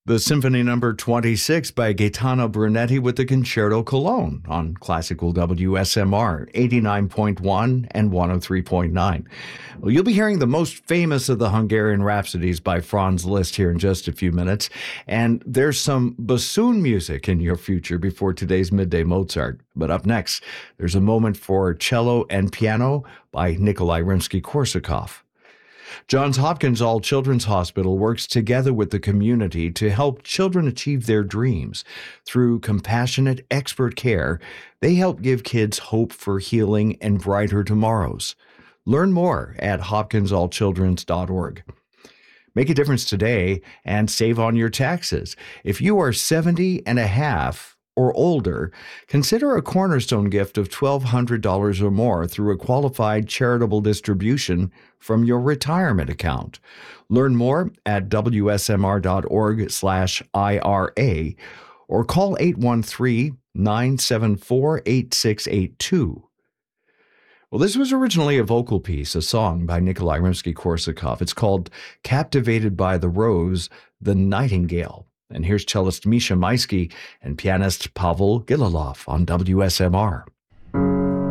The Symphony Number 26 by Gaetano Brunetti with the Concerto Cologne on Classical WSMR 89.1 and 103.9. Well, you'll be hearing the most famous of the Hungarian Rhapsodies by Franz Liszt here in just a few minutes. And there's some bassoon music in your future before today's Midday Mozart. But up next, there's a moment for cello and piano by Nikolai Rimsky-Korsakov. Johns Hopkins All Children's Hospital works together with the community to help children achieve their dreams. Through compassionate, expert care, they help give kids hope for healing and brighter tomorrows. Learn more at hopkinsallchildrens.org. Make a difference today and save on your taxes. If you are 70 and a half or older, consider a cornerstone gift of $1,200 or more through a qualified charitable distribution from your retirement account. Learn more at wsmr.org/IRA or call 813-974-8682. Well, this was originally a vocal piece, a song by Nikolai Rimsky-Korsakov. It's called Captivated by the Rose, the Nightingale. And here's cellist Misha Maisky and pianist Pavel Gililov on WSMR.